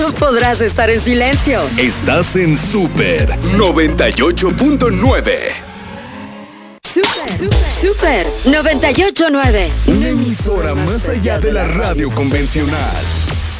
no podrás estar en silencio. Estás en Super 98.9. Super 98.9. Una emisora más allá de la radio convencional.